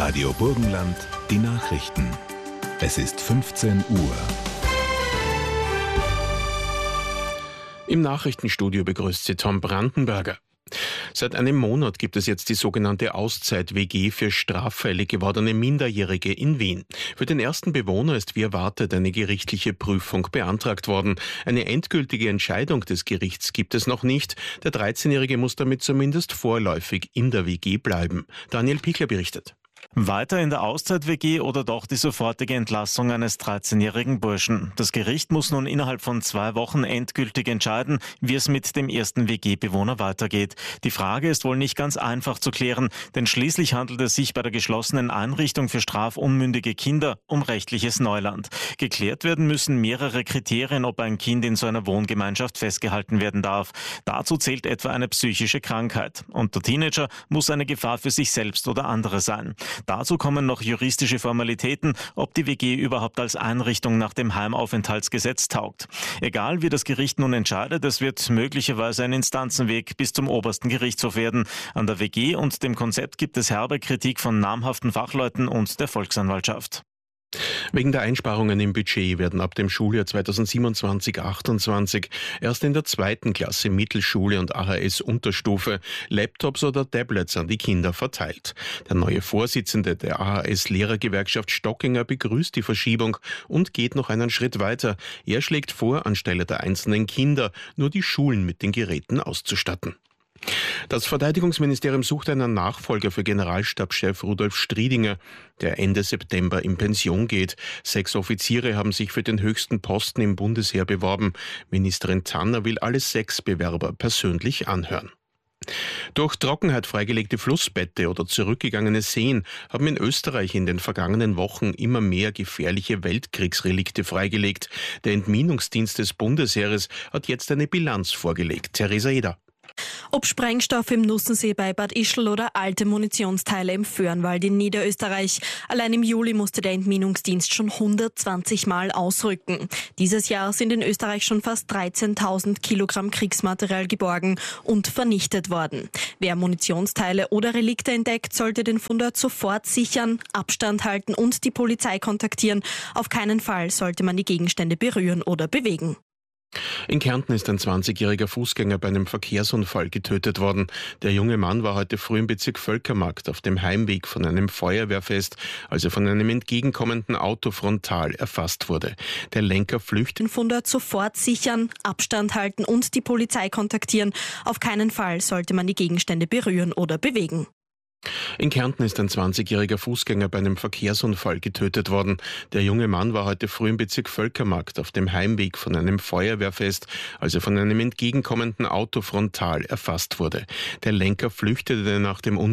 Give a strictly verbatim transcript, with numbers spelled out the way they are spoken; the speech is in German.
Radio Burgenland, die Nachrichten. Es ist fünfzehn Uhr. Im Nachrichtenstudio begrüßt Sie Tom Brandenberger. Seit einem Monat gibt es jetzt die sogenannte Auszeit-W G für straffällig gewordene Minderjährige in Wien. Für den ersten Bewohner ist wie erwartet eine gerichtliche Prüfung beantragt worden. Eine endgültige Entscheidung des Gerichts gibt es noch nicht. Der dreizehnjährige muss damit zumindest vorläufig in der W G bleiben. Daniel Pichler berichtet. Weiter in der Auszeit-W G oder doch die sofortige Entlassung eines dreizehnjährigen Burschen. Das Gericht muss nun innerhalb von zwei Wochen endgültig entscheiden, wie es mit dem ersten W G-Bewohner weitergeht. Die Frage ist wohl nicht ganz einfach zu klären, denn schließlich handelt es sich bei der geschlossenen Einrichtung für strafunmündige Kinder um rechtliches Neuland. Geklärt werden müssen mehrere Kriterien, ob ein Kind in so einer Wohngemeinschaft festgehalten werden darf. Dazu zählt etwa eine psychische Krankheit. Und der Teenager muss eine Gefahr für sich selbst oder andere sein. Dazu kommen noch juristische Formalitäten, ob die W G überhaupt als Einrichtung nach dem Heimaufenthaltsgesetz taugt. Egal wie das Gericht nun entscheidet, es wird möglicherweise ein Instanzenweg bis zum obersten Gerichtshof werden. An der W G und dem Konzept gibt es herbe Kritik von namhaften Fachleuten und der Volksanwaltschaft. Wegen der Einsparungen im Budget werden ab dem Schuljahr zweitausendsiebenundzwanzig achtundzwanzig erst in der zweiten Klasse Mittelschule und A H S-Unterstufe Laptops oder Tablets an die Kinder verteilt. Der neue Vorsitzende der A H S-Lehrergewerkschaft Stockinger begrüßt die Verschiebung und geht noch einen Schritt weiter. Er schlägt vor, anstelle der einzelnen Kinder nur die Schulen mit den Geräten auszustatten. Das Verteidigungsministerium sucht einen Nachfolger für Generalstabschef Rudolf Striedinger, der Ende September in Pension geht. Sechs Offiziere haben sich für den höchsten Posten im Bundesheer beworben. Ministerin Tanner will alle sechs Bewerber persönlich anhören. Durch Trockenheit freigelegte Flussbette oder zurückgegangene Seen haben in Österreich in den vergangenen Wochen immer mehr gefährliche Weltkriegsrelikte freigelegt. Der Entminungsdienst des Bundesheeres hat jetzt eine Bilanz vorgelegt. Theresa Eder. Ob Sprengstoff im Nussensee bei Bad Ischl oder alte Munitionsteile im Föhrenwald in Niederösterreich. Allein im Juli musste der Entminungsdienst schon hundertzwanzig Mal ausrücken. Dieses Jahr sind in Österreich schon fast dreizehntausend Kilogramm Kriegsmaterial geborgen und vernichtet worden. Wer Munitionsteile oder Relikte entdeckt, sollte den Fundort sofort sichern, Abstand halten und die Polizei kontaktieren. Auf keinen Fall sollte man die Gegenstände berühren oder bewegen. In Kärnten ist ein zwanzigjähriger Fußgänger bei einem Verkehrsunfall getötet worden. Der junge Mann war heute früh im Bezirk Völkermarkt auf dem Heimweg von einem Feuerwehrfest, als er von einem entgegenkommenden Auto frontal erfasst wurde. Der Lenker flüchtete. Den Fundort sofort sichern, Abstand halten und die Polizei kontaktieren. Auf keinen Fall sollte man die Gegenstände berühren oder bewegen. In Kärnten ist ein zwanzigjähriger Fußgänger bei einem Verkehrsunfall getötet worden. Der junge Mann war heute früh im Bezirk Völkermarkt auf dem Heimweg von einem Feuerwehrfest, als er von einem entgegenkommenden Auto frontal erfasst wurde. Der Lenker flüchtete nach dem Unfall